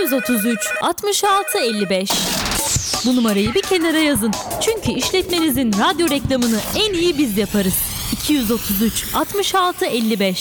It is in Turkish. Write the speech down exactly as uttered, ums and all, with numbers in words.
yüz otuz üç altmış altı elli beş. Bu numarayı bir kenara yazın. Çünkü işletmenizin radyo reklamını en iyi biz yaparız. iki yüz otuz üç altmış altı elli beş.